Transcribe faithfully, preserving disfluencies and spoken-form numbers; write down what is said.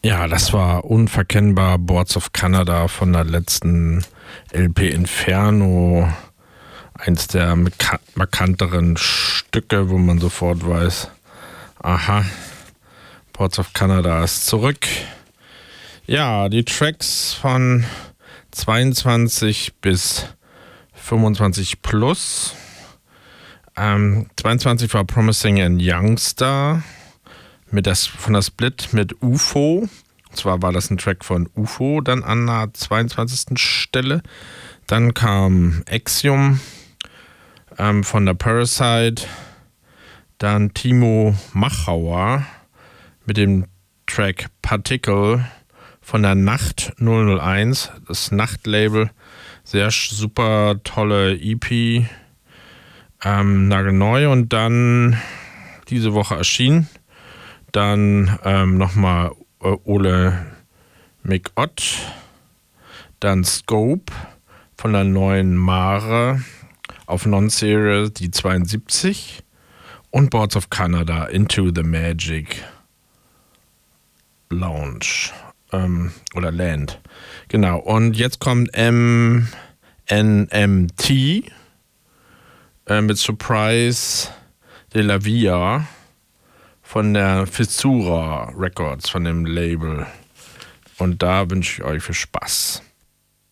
Ja, das war unverkennbar Boards of Canada von der letzten L P Inferno. Eins der meka- markanteren Stücke, wo man sofort weiß, aha, Boards of Canada ist zurück. Ja, die Tracks von zweiundzwanzig bis fünfundzwanzig plus. Ähm, zweiundzwanzig war Promising and Youngster mit das, von der Split mit U F O. Und zwar war das ein Track von U F O dann an der zweiundzwanzigsten Stelle. Dann kam Axiom ähm, von der Parasite. Dann Timo Machauer mit dem Track Particle von der Nacht null null eins. Das Nachtlabel. Sehr super tolle E P. Ähm, nagelneu. Und dann diese Woche erschienen. Dann ähm, nochmal äh, Ole McOtt. Dann Scope von der neuen Mare auf Non-Serial, die zweiundsiebzig. Und Boards of Canada, Into the Magic Lounge. Ähm, oder Land. Genau. Und jetzt kommt M N M T äh, mit Surprise de la Via von der Fissura Records, von dem Label. Und da wünsche ich euch viel Spaß.